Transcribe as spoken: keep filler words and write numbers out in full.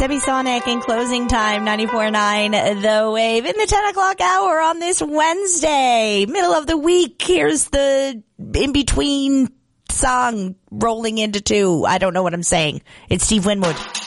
Debbie Sonic in Closing Time, ninety-four point nine The Wave. In the ten o'clock hour on this Wednesday, middle of the week, here's the in-between song rolling into two. I don't know what I'm saying. It's Steve Winwood.